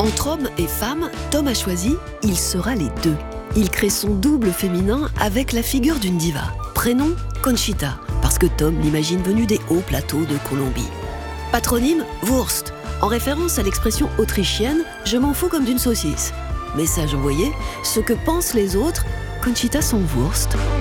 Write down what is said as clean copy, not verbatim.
Entre hommes et femmes, Tom a choisi, il sera les deux. Il crée son double féminin avec la figure d'une diva. Prénom, Conchita, parce que Tom l'imagine venue des hauts plateaux de Colombie. Patronyme, Wurst, en référence à l'expression autrichienne « je m'en fous comme d'une saucisse ». Message envoyé, ce que pensent les autres, Conchita son Wurst.